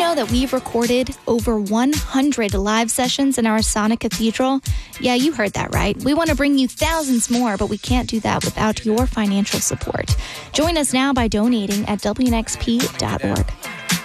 know that we've recorded over 100 live sessions in our Sonic Cathedral? Yeah, you heard that right. We want to bring you thousands more, but we can't do that without your financial support. Join us now by donating at WNXP.org.